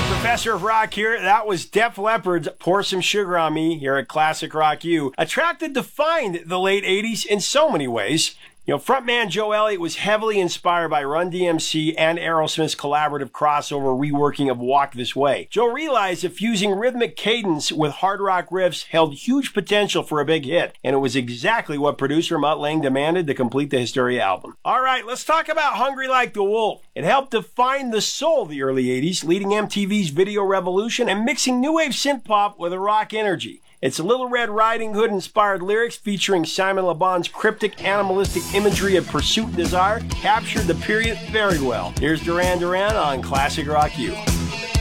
Professor of Rock here. That was Def Leppard's Pour Some Sugar on Me here at Classic Rock U. A track that defined the late 80s in so many ways. You know, frontman Joe Elliott was heavily inspired by Run DMC and Aerosmith's collaborative crossover reworking of Walk This Way. Joe realized that fusing rhythmic cadence with hard rock riffs held huge potential for a big hit, and it was exactly what producer Mutt Lange demanded to complete the Hysteria album. All right, let's talk about Hungry Like the Wolf. It helped define the soul of the early 80s, leading MTV's video revolution and mixing new wave synth pop with a rock energy. Its Little Red Riding Hood-inspired lyrics featuring Simon Le Bon's cryptic, animalistic imagery of pursuit and desire captured the period very well. Here's Duran Duran on Classic Rock U.